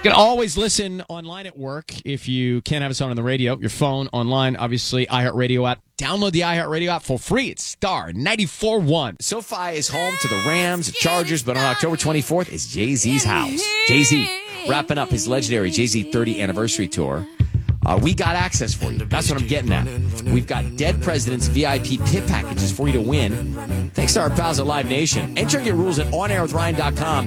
You can always listen online at work if you can't have us on the radio, your phone, online, obviously, iHeartRadio app. Download the iHeartRadio app for free. It's star 94.1. SoFi is home to the Rams, the Chargers, but on October 24th, it's Jay-Z's house. Jay-Z wrapping up his legendary Jay-Z 30 anniversary tour. We got access for you. That's what I'm getting at. We've got Dead Presidents VIP pit packages for you to win. Thanks to our pals at Live Nation. Enter and get rules at onairwithryan.com.